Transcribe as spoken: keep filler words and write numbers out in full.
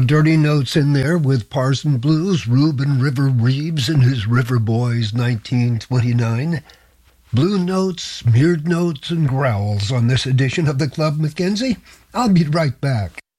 dirty notes in there with Parson Blues, Reuben River Reeves and his River Boys nineteen twenty-nine. Blue notes, smeared notes, and growls on this edition of the Club Mackenzie. I'll be right back.